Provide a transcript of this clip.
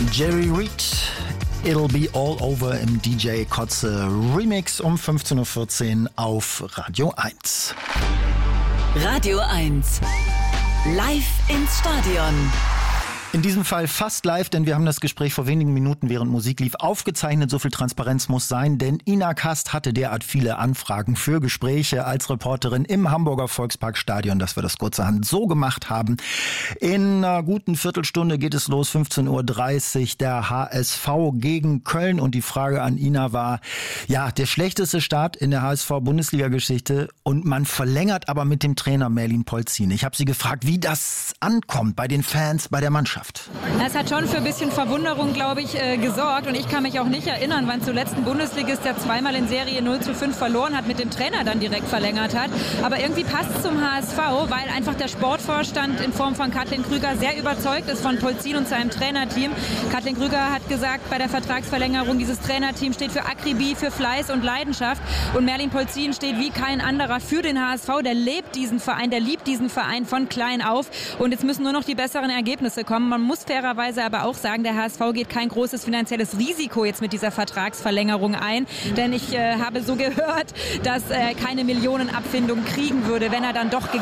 Jerry Reed, It'll Be All Over im DJ Kotze Remix um 15.14 Uhr auf Radio 1. Radio 1. Live ins Stadion. In diesem Fall fast live, denn wir haben das Gespräch vor wenigen Minuten, während Musik lief, aufgezeichnet. So viel Transparenz muss sein, denn Ina Kast hatte derart viele Anfragen für Gespräche als Reporterin im Hamburger Volksparkstadion, dass wir das kurzerhand so gemacht haben. In einer guten Viertelstunde geht es los, 15.30 Uhr, der HSV gegen Köln. Und die Frage an Ina war, ja, der schlechteste Start in der HSV-Bundesliga-Geschichte und man verlängert aber mit dem Trainer Merlin Polzin. Ich habe sie gefragt, wie das ankommt bei den Fans, bei der Mannschaft. Es hat schon für ein bisschen Verwunderung, glaube ich, gesorgt. Und ich kann mich auch nicht erinnern, wann zuletzt ein Bundesligist, der zweimal in Serie 0:5 verloren hat, mit dem Trainer dann direkt verlängert hat. Aber irgendwie passt es zum HSV, weil einfach der Sportvorstand in Form von Katlin Krüger sehr überzeugt ist von Polzin und seinem Trainerteam. Katlin Krüger hat gesagt, bei der Vertragsverlängerung, dieses Trainerteam steht für Akribie, für Fleiß und Leidenschaft. Und Merlin Polzin steht wie kein anderer für den HSV. Der lebt diesen Verein, der liebt diesen Verein von klein auf. Und jetzt müssen nur noch die besseren Ergebnisse kommen. Man muss fairerweise aber auch sagen, der HSV geht kein großes finanzielles Risiko jetzt mit dieser Vertragsverlängerung ein. Denn ich habe so gehört, dass er keine Millionenabfindung kriegen würde, wenn er dann doch